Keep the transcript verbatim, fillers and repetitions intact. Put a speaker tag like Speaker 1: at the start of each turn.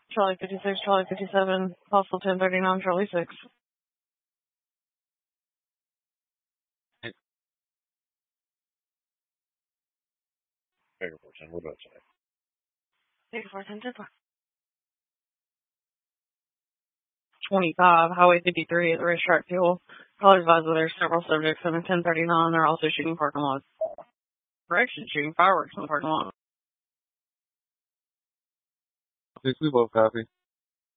Speaker 1: Charlie fifty-six, Charlie fifty-seven, possible ten thirty-nine, Charlie six.
Speaker 2: Baker four ten, what about today?
Speaker 1: Baker four ten, ten four. twenty-five, Highway fifty-three at the racetrack fuel. Probably advised that there's several subjects in the ten thirty-nine. They're also shooting parking lot. Correction, shooting fireworks in the parking lot.
Speaker 3: Six, we both copy.